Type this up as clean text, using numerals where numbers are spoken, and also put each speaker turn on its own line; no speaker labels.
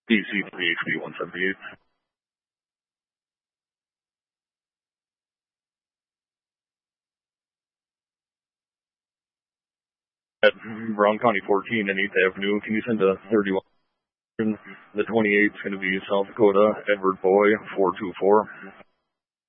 DC 3HP 178. At Brown County 14 and 8th Avenue, can you send a 31? The 28th is going to be South Dakota, Edward Boy, 424.